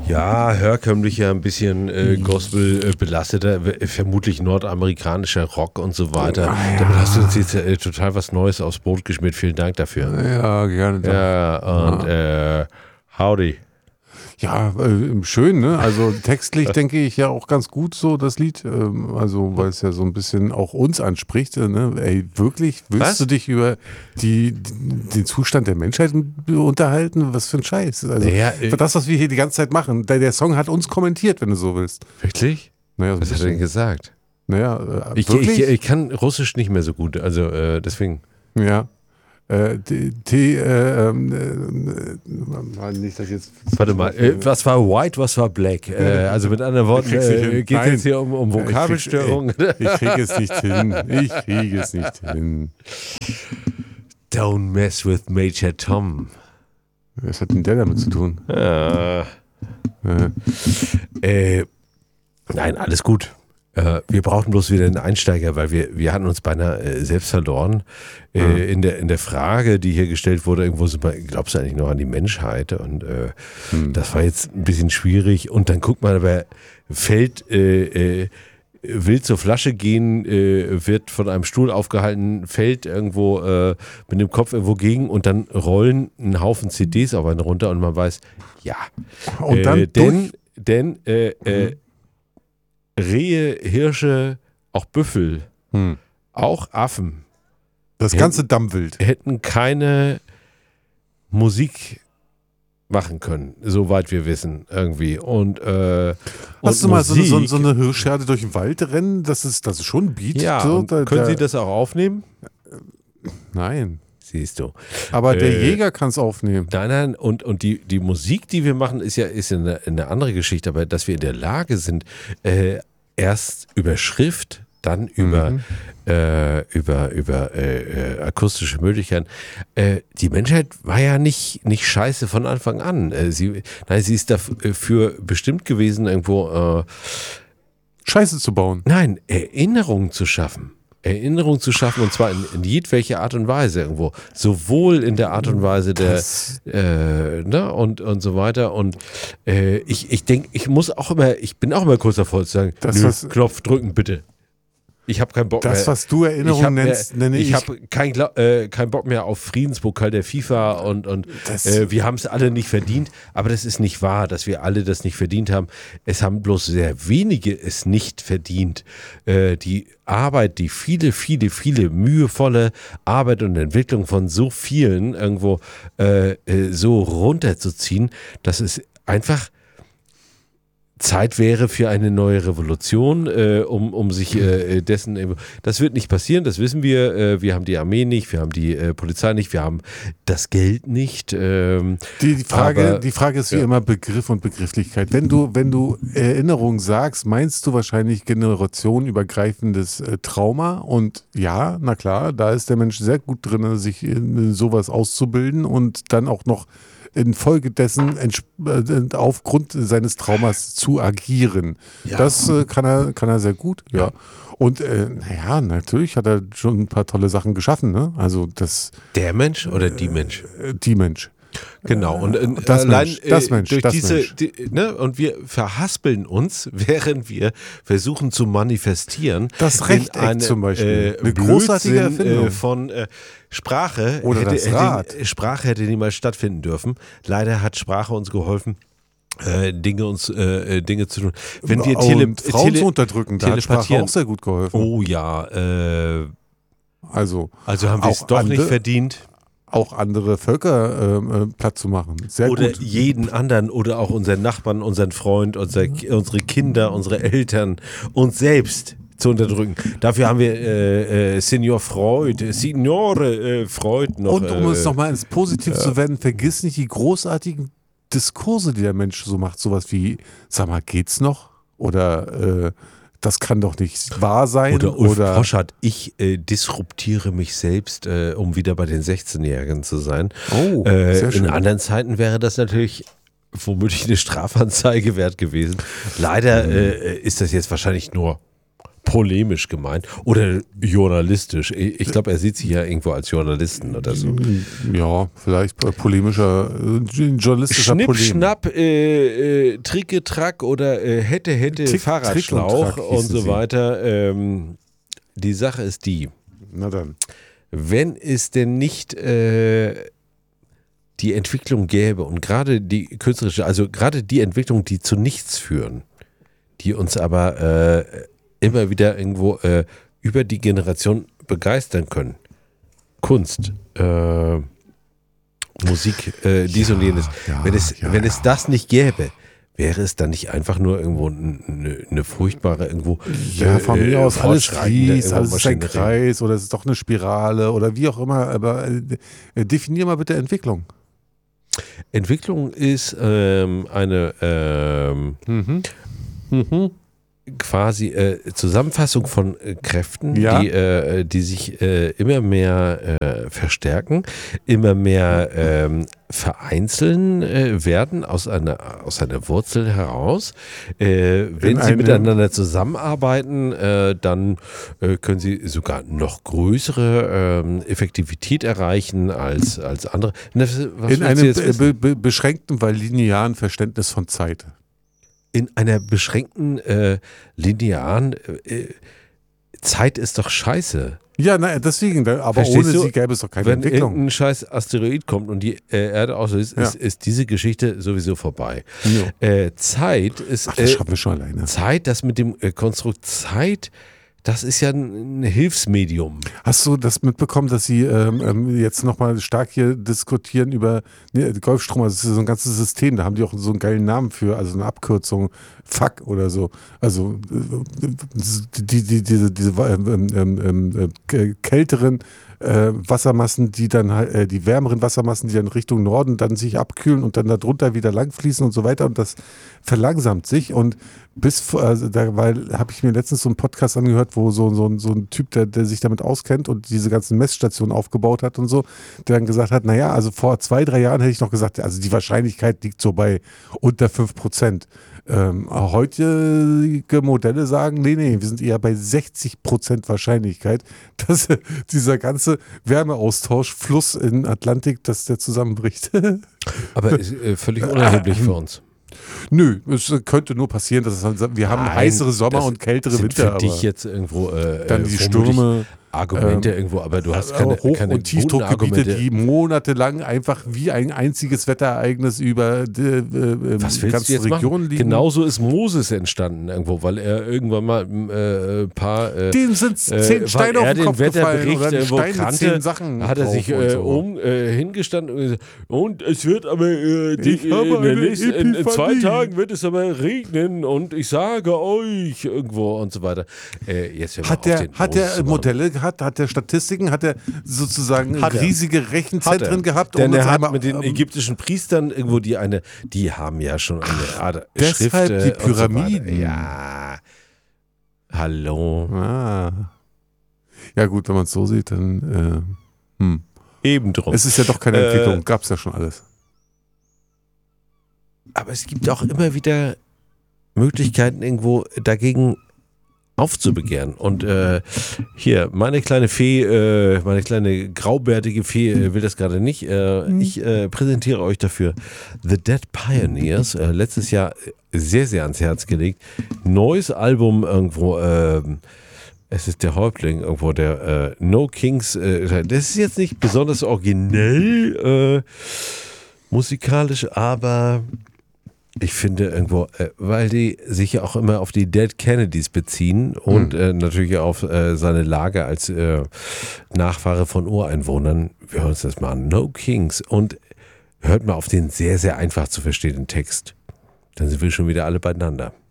Ja, herkömmlicher, ein bisschen Gospel belasteter, vermutlich nordamerikanischer Rock und so weiter. Damit hast du uns jetzt total was Neues aufs Brot geschmiert. Vielen Dank dafür. Ja, gerne. Ja, und howdy. Ja, schön, ne? Also textlich denke ich ja auch ganz gut so, das Lied. Also, weil es ja so ein bisschen auch uns anspricht. Ne? Ey, wirklich? Willst du dich über den Zustand der Menschheit unterhalten? Was für ein Scheiß. Also, für das, was wir hier die ganze Zeit machen. Der Song hat uns kommentiert, wenn du so willst. Wirklich? Naja, so was hat er denn gesagt? Naja, ich kann Russisch nicht mehr so gut, also deswegen. Ja. Nicht, dass jetzt. Warte mal, was war white, was war black? Also mit anderen Worten, geht es jetzt hier um Vokabelstörungen? Ich kriege es nicht hin. Don't mess with Major Tom. Was hat denn der damit zu tun? Nein, alles gut. Wir brauchen bloß wieder einen Einsteiger, weil wir hatten uns beinahe selbst verloren in der Frage, die hier gestellt wurde. Irgendwo glaubst du eigentlich noch an die Menschheit? Und das war jetzt ein bisschen schwierig. Und dann guckt man, aber will zur Flasche gehen, wird von einem Stuhl aufgehalten, fällt irgendwo mit dem Kopf irgendwo gegen und dann rollen ein Haufen CDs auf einen runter und man weiß, ja. Und dann denn Rehe, Hirsche, auch Büffel, auch Affen. Das ganze Dammwild. Hätten keine Musik machen können, soweit wir wissen, irgendwie. Und hast du mal so eine Hirschherde durch den Wald rennen? Das ist schon ein Beat. Ja, so, können Sie das auch aufnehmen? Nein. Siehst du. Aber der Jäger kann es aufnehmen. Nein, und die Musik, die wir machen, ist eine andere Geschichte, aber dass wir in der Lage sind, erst über Schrift, dann über akustische Möglichkeiten. Die Menschheit war ja nicht scheiße von Anfang an. Sie ist dafür bestimmt gewesen, irgendwo Scheiße zu bauen. Nein, Erinnerungen zu schaffen. Und zwar in jedwelche Art und Weise irgendwo. Sowohl in der Art und Weise und so weiter. Und ich denke, ich bin auch immer kurz davor zu sagen, Knopf drücken, bitte. Ich habe keinen Bock mehr. Das, was du Erinnerung nennst, nenne ich. Ich habe keinen Bock mehr auf Friedenspokal der FIFA und wir haben es alle nicht verdient. Aber das ist nicht wahr, dass wir alle das nicht verdient haben. Es haben bloß sehr wenige es nicht verdient. Die Arbeit, die viele, viele, viele mühevolle Arbeit und Entwicklung von so vielen irgendwo so runterzuziehen, dass es einfach Zeit wäre für eine neue Revolution, um sich dessen. Das wird nicht passieren, das wissen wir. Wir haben die Armee nicht, wir haben die Polizei nicht, wir haben das Geld nicht. Die Frage ist wie immer Begriff und Begrifflichkeit. Wenn du Erinnerung sagst, meinst du wahrscheinlich generationenübergreifendes Trauma. Und ja, na klar, da ist der Mensch sehr gut drin, sich in sowas auszubilden und dann auch noch infolgedessen aufgrund seines Traumas zu agieren. Ja. Das kann er sehr gut, ja. Und natürlich hat er schon ein paar tolle Sachen geschaffen, ne? Also der Mensch oder die Mensch? Die Mensch. Genau, und das Mensch. Und wir verhaspeln uns, während wir versuchen zu manifestieren. Das Rechteck zum Beispiel. Eine großartige Erfindung. Von Sprache. Oder das Rad. Sprache hätte niemals stattfinden dürfen. Leider hat Sprache uns geholfen, Dinge zu tun. Wenn wir Frauen zu unterdrücken, da hat Sprache auch sehr gut geholfen. Oh ja. Also haben wir es doch nicht verdient. Auch andere Völker platt zu machen. Sehr oder gut. Jeden anderen oder auch unseren Nachbarn, unseren Freund, unsere Kinder, unsere Eltern, uns selbst zu unterdrücken. Dafür haben wir Signore Freud noch. Und um es nochmal ins Positiv zu werden, vergiss nicht die großartigen Diskurse, die der Mensch so macht. Sowas wie, sag mal, geht's noch? Oder das kann doch nicht wahr sein. Oder Ulf Poschardt, ich disruptiere mich selbst, um wieder bei den 16-Jährigen zu sein. Oh, sehr schön. In anderen Zeiten wäre das natürlich womöglich eine Strafanzeige wert gewesen. Leider ist das jetzt wahrscheinlich nur polemisch gemeint oder journalistisch. Ich glaube, er sieht sich ja irgendwo als Journalisten oder so. Ja, vielleicht journalistischer Schnipp, Polem. Schnapp, Tricke, Track oder hätte, Fahrradschlauch und so weiter. Die Sache ist die, na dann. Wenn es denn nicht die Entwicklung gäbe und gerade die künstlerische, also gerade die Entwicklung, die zu nichts führen, die uns aber immer wieder irgendwo über die Generation begeistern können. Kunst, Musik, dies und jenes. Wenn es das nicht gäbe, wäre es dann nicht einfach nur irgendwo eine furchtbare irgendwo von mir aus alles fließt, alles ist ein Kreis oder es ist doch eine Spirale oder wie auch immer, aber definier mal bitte Entwicklung. Entwicklung ist quasi Zusammenfassung von Kräften, die sich immer mehr verstärken, immer mehr vereinzeln werden aus einer Wurzel heraus. Wenn sie miteinander zusammenarbeiten, dann können sie sogar noch größere Effektivität erreichen als andere. In einem beschränkten, weil linearen Verständnis von Zeit. In einer beschränkten, linearen Zeit ist doch scheiße. Ja, deswegen, aber ohne sie gäbe es doch keine Entwicklung. Wenn ein scheiß Asteroid kommt und die Erde auslöst, ist diese Geschichte sowieso vorbei. Zeit ist. Ach, das schaffen wir schon alleine. Zeit, das mit dem Konstrukt Zeit, das ist ja ein Hilfsmedium. Hast du das mitbekommen, dass sie jetzt nochmal stark hier diskutieren über Golfstrom? Also das ist so ein ganzes System, da haben die auch so einen geilen Namen für, also eine Abkürzung, FAK oder so. Also diese kälteren Wassermassen, die dann halt, die wärmeren Wassermassen, die dann Richtung Norden dann sich abkühlen und dann darunter wieder langfließen und so weiter und das verlangsamt sich und habe ich mir letztens so einen Podcast angehört, wo so ein Typ, der sich damit auskennt und diese ganzen Messstationen aufgebaut hat und so, der dann gesagt hat, naja, also vor 2-3 Jahren hätte ich noch gesagt, also die Wahrscheinlichkeit liegt so bei unter 5%. Heutige Modelle sagen, nee, wir sind eher bei 60% Wahrscheinlichkeit, dass dieser ganze Wärmeaustausch, Fluss in Atlantik, dass der zusammenbricht. Aber ist völlig unerheblich für uns. Nö, es könnte nur passieren, dass wir haben heißere Sommer und kältere Winter. Für dich jetzt irgendwo dann die Stürme. Argumente irgendwo, aber du hast keine Hoch- und Tiefdruckgebiete, die monatelang einfach wie ein einziges Wetterereignis über die ganze Region liegen. Genauso ist Moses entstanden irgendwo, weil er irgendwann mal ein paar dem sind 10 Steine auf den Kopf gefallen oder irgendwo Steine kannte, 10 Sachen hat er sich hingestanden und es wird aber in 2 Tagen wird es aber regnen und ich sage euch irgendwo und so weiter. Jetzt hat der Modelle gehabt? Hat der Statistiken, hat er sozusagen riesige Rechenzentren gehabt? Denn er hat mit den ägyptischen Priestern irgendwo die haben ja schon eine Art Schrift. Deshalb die Pyramiden. So ja. Hallo. Ja gut, wenn man es so sieht, dann eben drum. Es ist ja doch keine Entwicklung, gab es ja schon alles. Aber es gibt auch immer wieder Möglichkeiten irgendwo dagegen aufzubegehren. Und hier, meine kleine Fee, meine kleine graubärtige Fee will das gerade nicht. Ich präsentiere euch dafür The Dead Pioneers, letztes Jahr sehr, sehr ans Herz gelegt. Neues Album irgendwo, es ist der Häuptling irgendwo, der No Kings. Das ist jetzt nicht besonders originell musikalisch, aber ich finde irgendwo, weil die sich ja auch immer auf die Dead Kennedys beziehen und natürlich auf seine Lage als Nachfahre von Ureinwohnern. Wir hören uns das mal an. No Kings. Und hört mal auf den sehr, sehr einfach zu verstehenden Text. Dann sind wir schon wieder alle beieinander.